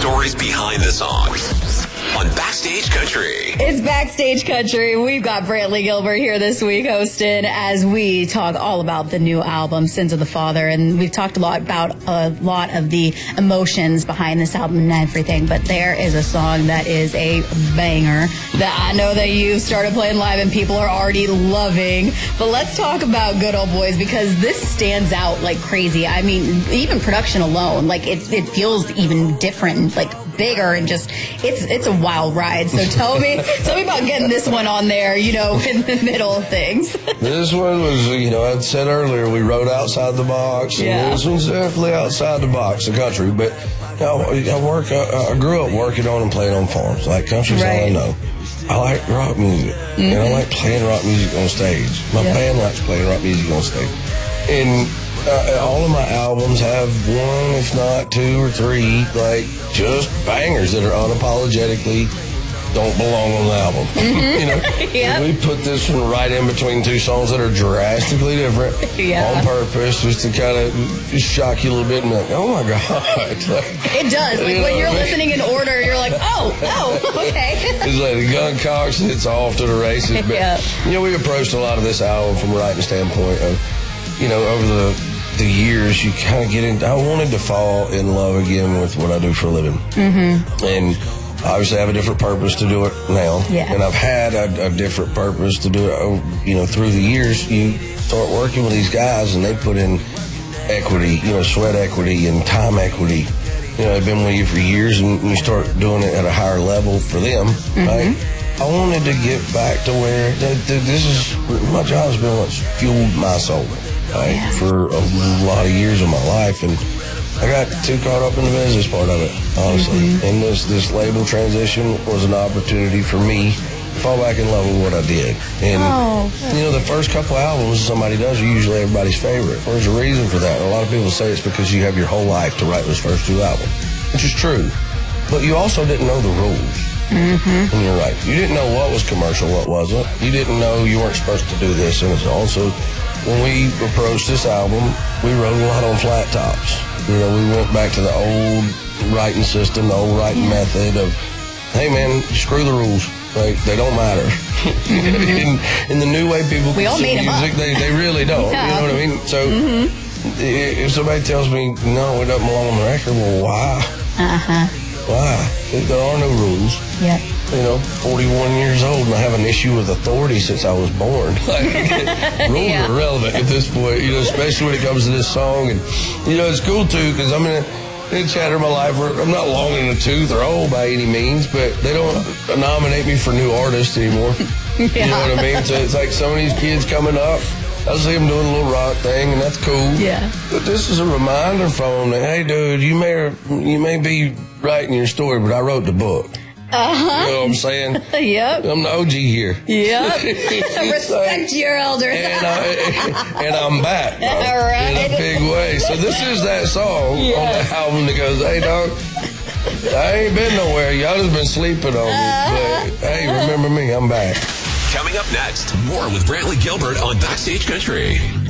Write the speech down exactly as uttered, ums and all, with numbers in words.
stories behind the songs on Backstage Country. It's Backstage Country. We've got Brantley Gilbert here this week hosting as we talk all about the new album, Sins of the Father. And we've talked a lot about a lot of the emotions behind this album and everything. But there is a song that is a banger that I know that you started playing live and people are already loving. But let's talk about Good Old Boys, because this stands out like crazy. I mean, even production alone, like it, it feels even different and like bigger, and just it's it's a wild ride. So tell me tell me about getting this one on there, you know, in the middle of things. This one was, you know, I'd said earlier, we wrote outside the box, and yeah. this one's definitely outside the box, the country. But you know, I work, I, I grew up working on and playing on farms. Like, country's right. all I know. I like rock music, mm-hmm. and I like playing rock music on stage. My yep. band likes playing rock music on stage, and Uh, all of my albums have one, if not two or three, like, just bangers that are unapologetically don't belong on the album. Mm-hmm. You know, yep. we put this one right in between two songs that are drastically different yeah. on purpose, just to kind of shock you a little bit and be like, oh my God. Like, it does. Like, you when know you're I mean? listening in order, you're like, oh, oh, okay. It's like the gun cocks and it's off to the races. But, yeah. you know, we approached a lot of this album from a writing standpoint of, you know, over the the years, you kind of get in. I wanted to fall in love again with what I do for a living. Mm-hmm. And obviously I have a different purpose to do it now. Yeah. And I've had a, a different purpose to do it, you know, through the years. You start working with these guys and they put in equity, you know, sweat equity and time equity. You know, they've been with you for years, and you start doing it at a higher level for them, mm-hmm. right? I wanted to get back to where th- th- this is, my job has been what's fueled my soul. Right, yeah. For a lot of years of my life, and I got too caught up in the business part of it, honestly. Mm-hmm. And this this label transition was an opportunity for me to fall back in love with what I did. And oh. you know, the first couple albums somebody does are usually everybody's favorite. There's a reason for that. And a lot of people say it's because you have your whole life to write those first two albums, which is true. But you also didn't know the rules. Mm-hmm. And you're right. You didn't know what was commercial, what wasn't. You didn't know you weren't supposed to do this, and it's also. When we approached this album, we wrote a lot on flat tops. You know, we went back to the old writing system, the old writing yeah. method of, hey man, screw the rules. Like, they don't matter. Mm-hmm. in, in the new way people we consume music, they, they really don't. yeah. You know what I mean? So mm-hmm. if somebody tells me, no, it doesn't belong on the record, well, why? Uh-huh. Why? There are no rules. Yeah. You know, forty-one years old, and I have an issue with authority since I was born. Like, rules yeah. are irrelevant at this point, you know, especially when it comes to this song. And, you know, it's cool, too, because I'm in a, in a chapter of my life where I'm not long in the tooth or old by any means, but they don't nominate me for new artists anymore. yeah. You know what I mean? So it's like some of these kids coming up, I see them doing a little rock thing, and that's cool. Yeah. But this is a reminder from them that, hey, dude, you may, you may be writing your story, but I wrote the book. Uh-huh. You know what I'm saying? Yep. I'm the O G here. Yep. Respect like, your elders. and, I, and I'm back. Bro, right. In a big way. So this is that song yes. on the album that goes, hey, dog, I ain't been nowhere. Y'all just been sleeping on me. Uh-huh. But, hey, remember me. I'm back. Coming up next, more with Brantley Gilbert on Backstage Country.